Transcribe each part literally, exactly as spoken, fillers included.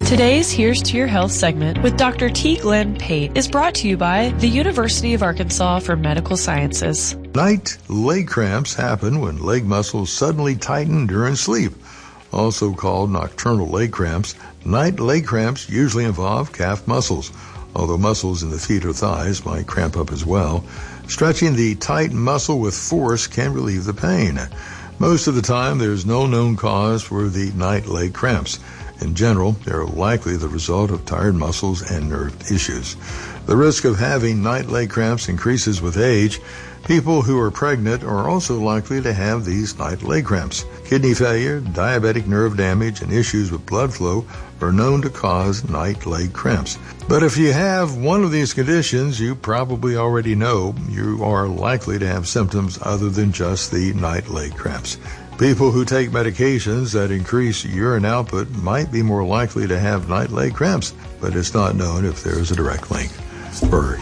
Today's Here's to Your Health segment with Doctor T. Glenn Pate is brought to you by the University of Arkansas for Medical Sciences. Night leg cramps happen when leg muscles suddenly tighten during sleep. Also called nocturnal leg cramps, night leg cramps usually involve calf muscles, although muscles in the feet or thighs might cramp up as well. Stretching the tight muscle with force can relieve the pain. Most of the time, there's no known cause for the night leg cramps. In general, they're likely the result of tired muscles and nerve issues. The risk of having night leg cramps increases with age. People who are pregnant are also likely to have these night leg cramps. Kidney failure, diabetic nerve damage, and issues with blood flow are known to cause night leg cramps. But if you have one of these conditions, you probably already know you are likely to have symptoms other than just the night leg cramps. People who take medications that increase urine output might be more likely to have night leg cramps, but it's not known if there is a direct link. For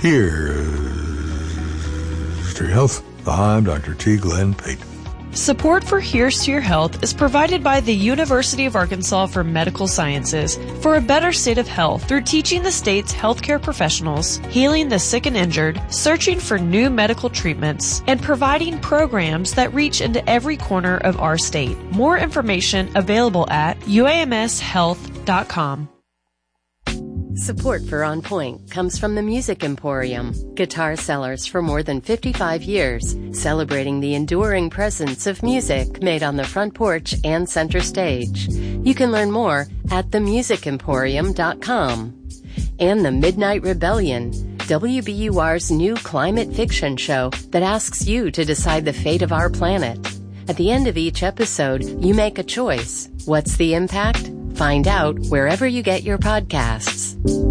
Here's to Your Health, I'm Doctor T. Glenn Pate. Support for Here's to Your Health is provided by the University of Arkansas for Medical Sciences for a better state of health through teaching the state's healthcare professionals, healing the sick and injured, searching for new medical treatments, and providing programs that reach into every corner of our state. More information available at U A M S health dot com. Support for On Point comes from the Music Emporium, guitar sellers for more than fifty-five years, celebrating the enduring presence of music made on the front porch and center stage. You can learn more at the music emporium dot com. And the Midnight Rebellion, W B U R's new climate fiction show that asks you to decide the fate of our planet. At the end of each episode, you make a choice. What's the impact? Find out wherever you get your podcasts.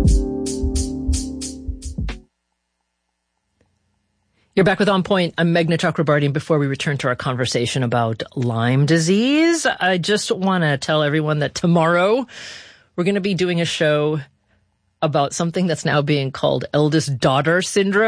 You're back with On Point. I'm Meghna Chakrabarty. And before we return to our conversation about Lyme disease, I just want to tell everyone that tomorrow we're going to be doing a show about something that's now being called eldest daughter syndrome.